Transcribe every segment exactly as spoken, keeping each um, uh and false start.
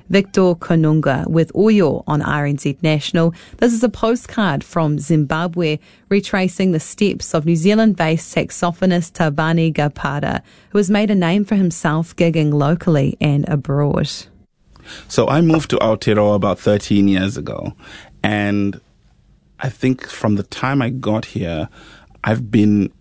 Victor Konunga with Oyo on R N Z National. This is a postcard from Zimbabwe retracing the steps of New Zealand-based saxophonist Tabani Gapada, who has made a name for himself gigging locally and abroad. So I moved to Aotearoa about thirteen years ago, and I think from the time I got here, I've been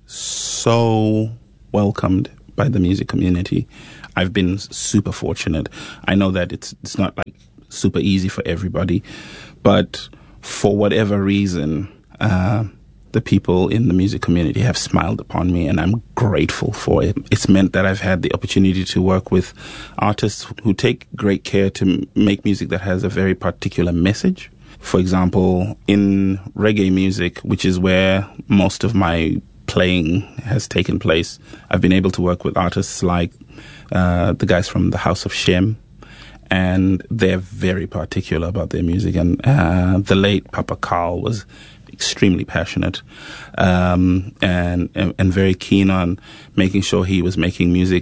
so welcomed by the music community. I've been super fortunate. I know that it's it's not like super easy for everybody, but for whatever reason, uh, the people in the music community have smiled upon me, and I'm grateful for it. It's meant that I've had the opportunity to work with artists who take great care to m- make music that has a very particular message. For example, in reggae music, which is where most of my playing has taken place, I've been able to work with artists like uh, the guys from the House of Shem, and they're very particular about their music. And uh, the late Papa Carl was extremely passionate um, and, and and very keen on making sure he was making music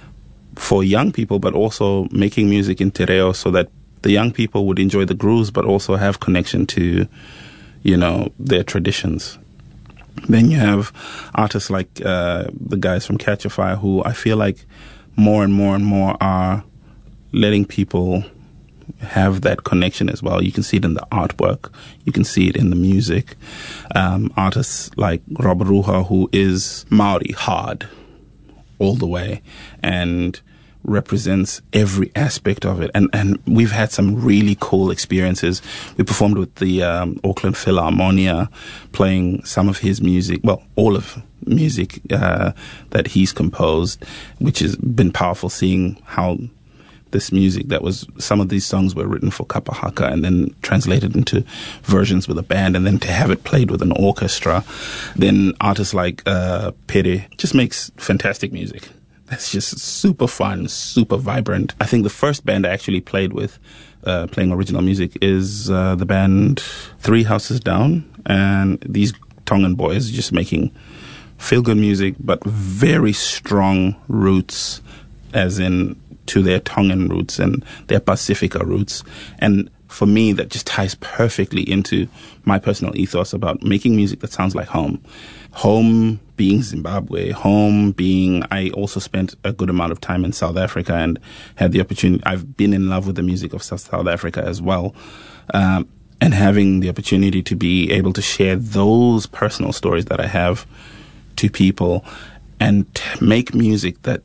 for young people, but also making music in tereo so that the young people would enjoy the grooves, but also have connection to, you know, their traditions. Then you have artists like uh, the guys from Catch a Fire, who I feel like more and more and more are letting people have that connection as well. You can see it in the artwork. You can see it in the music. Um, artists like Rob Ruha, who is Maori hard all the way and represents every aspect of it. And and we've had some really cool experiences. We performed with the um, Auckland Philharmonia, playing some of his music, well, all of music uh, that he's composed, which has been powerful, seeing how this music that was, some of these songs were written for kapa haka and then translated into versions with a band, and then to have it played with an orchestra. Then artists like uh, Pere just makes fantastic music. It's just super fun, super vibrant. I think the first band I actually played with, uh, playing original music, is uh, the band Three Houses Down, and these Tongan boys just making feel-good music, but very strong roots, as in to their Tongan roots and their Pacifica roots. And for me, that just ties perfectly into my personal ethos about making music that sounds like home. Home being Zimbabwe, home being, I also spent a good amount of time in South Africa and had the opportunity, I've been in love with the music of South Africa as well. Um, and having the opportunity to be able to share those personal stories that I have to people and make music that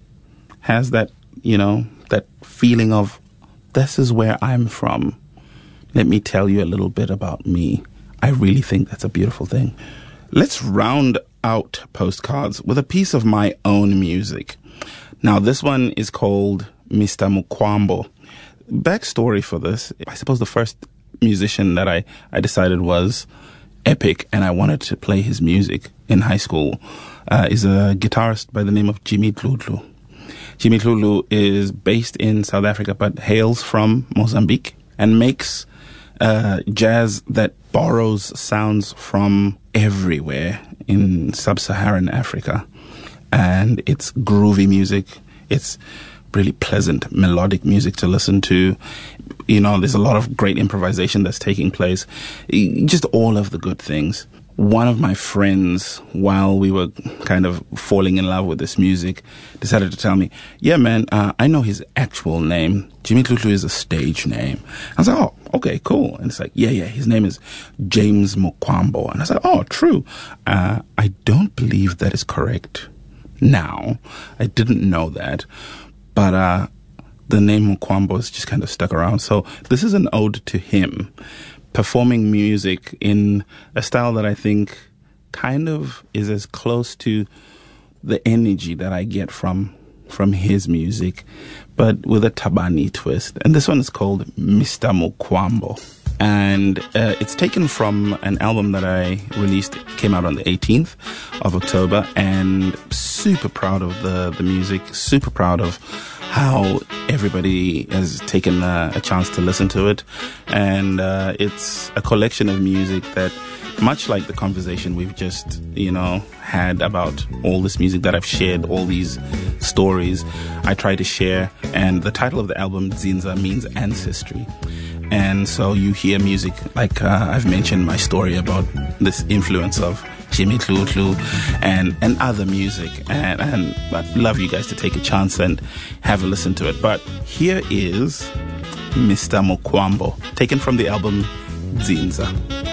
has that, you know, that feeling of, this is where I'm from. Let me tell you a little bit about me. I really think that's a beautiful thing. Let's round out postcards with a piece of my own music. Now, this one is called Mister Mukwambo. Backstory for this, I suppose the first musician that I, I decided was epic and I wanted to play his music in high school uh, is a guitarist by the name of Jimmy Tludlu. Jimmy Tludlu is based in South Africa but hails from Mozambique and makes uh, jazz that borrows sounds from everywhere in sub-Saharan Africa. And it's groovy music. It's really pleasant, melodic music to listen to. You know, there's a lot of great improvisation that's taking place. Just all of the good things. One of my friends, while we were kind of falling in love with this music, decided to tell me, yeah, man, uh, I know his actual name. Jimmy Tludlu is a stage name. I was like, oh, okay, cool. And it's like, yeah, yeah, his name is James Mukwambo. And I was like, oh, true. Uh, I don't believe that is correct now. I didn't know that. But uh, the name Mukwambo is just kind of stuck around. So this is an ode to him, performing music in a style that I think kind of is as close to the energy that I get from from his music, but with a Tabani twist. And this one is called Mister Mukwambo. And uh, it's taken from an album that I released, came out on the eighteenth of October, and super proud of the, the music, super proud of how everybody has taken a, a chance to listen to it. And uh, it's a collection of music that, much like the conversation we've just, you know, had about all this music that I've shared, all these stories, I try to share. And the title of the album, Zinza, means ancestry. And so you hear music like uh, I've mentioned my story about this influence of Jimmy Tlutlu and, and other music. And, and I'd love you guys to take a chance and have a listen to it. But here is Mister Mokwambo, taken from the album Zinza.